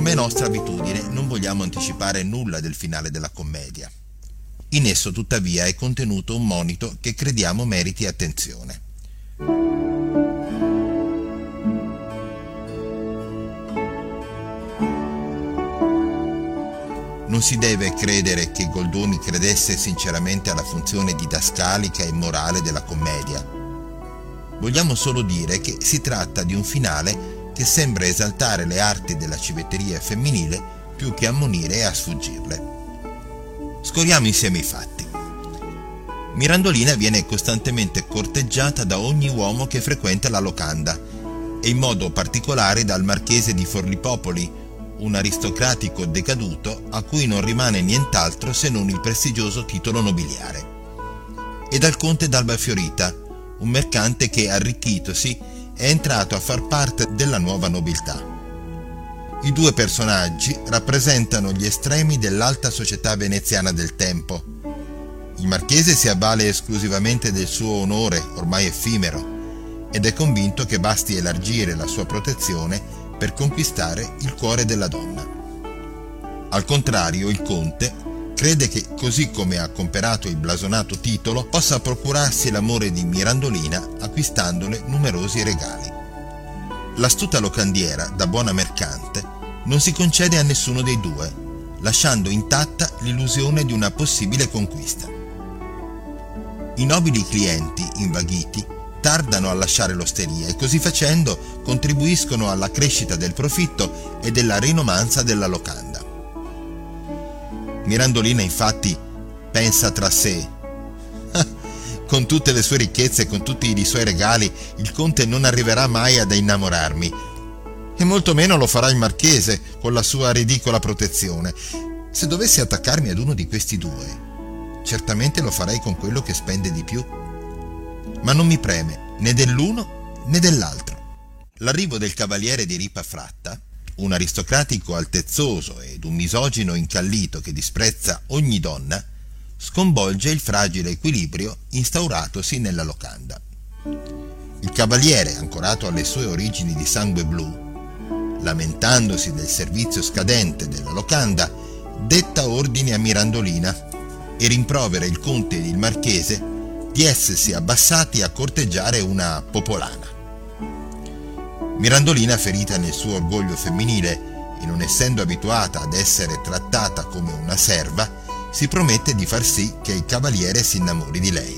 Come è nostra abitudine, non vogliamo anticipare nulla del finale della commedia. In esso, tuttavia, è contenuto un monito che crediamo meriti attenzione. Non si deve credere che Goldoni credesse sinceramente alla funzione didascalica e morale della commedia. Vogliamo solo dire che si tratta di un finale che sembra esaltare le arti della civetteria femminile più che ammonire e a sfuggirle. Scorriamo insieme i fatti. Mirandolina viene costantemente corteggiata da ogni uomo che frequenta la locanda e in modo particolare dal marchese di Forlipopoli, un aristocratico decaduto a cui non rimane nient'altro se non il prestigioso titolo nobiliare, e dal conte d'Alba Fiorita, un mercante che, arricchitosi, è entrato a far parte della nuova nobiltà. I due personaggi rappresentano gli estremi dell'alta società veneziana del tempo. Il marchese si avvale esclusivamente del suo onore, ormai effimero, ed è convinto che basti elargire la sua protezione per conquistare il cuore della donna. Al contrario, il conte crede che, così come ha comperato il blasonato titolo, possa procurarsi l'amore di Mirandolina acquistandole numerosi regali. L'astuta locandiera, da buona mercante, non si concede a nessuno dei due, lasciando intatta l'illusione di una possibile conquista. I nobili clienti, invaghiti, tardano a lasciare l'osteria e così facendo contribuiscono alla crescita del profitto e della rinomanza della locanda. Mirandolina infatti pensa tra sé: con tutte le sue ricchezze e con tutti i suoi regali il conte non arriverà mai ad innamorarmi, e molto meno lo farà il marchese con la sua ridicola protezione. Se dovessi attaccarmi ad uno di questi due, certamente lo farei con quello che spende di più. Ma non mi preme né dell'uno né dell'altro. L'arrivo del cavaliere di Ripa Fratta, un aristocratico altezzoso ed un misogino incallito che disprezza ogni donna, sconvolge il fragile equilibrio instauratosi nella locanda. Il cavaliere, ancorato alle sue origini di sangue blu, lamentandosi del servizio scadente della locanda, detta ordine a Mirandolina e rimprovera il conte ed il marchese di essersi abbassati a corteggiare una popolana. Mirandolina, ferita nel suo orgoglio femminile e non essendo abituata ad essere trattata come una serva, si promette di far sì che il cavaliere si innamori di lei.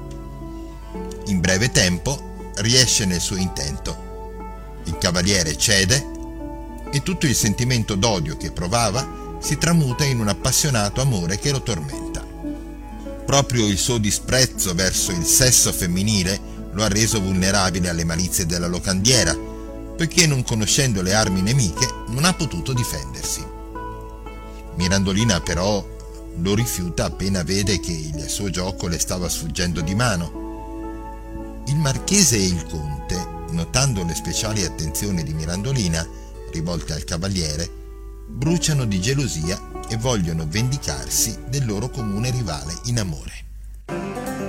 In breve tempo riesce nel suo intento. Il cavaliere cede e tutto il sentimento d'odio che provava si tramuta in un appassionato amore che lo tormenta. Proprio il suo disprezzo verso il sesso femminile lo ha reso vulnerabile alle malizie della locandiera, poiché, non conoscendo le armi nemiche, non ha potuto difendersi. Mirandolina però lo rifiuta appena vede che il suo gioco le stava sfuggendo di mano. Il marchese e il conte, notando le speciali attenzioni di Mirandolina rivolte al cavaliere, bruciano di gelosia e vogliono vendicarsi del loro comune rivale in amore.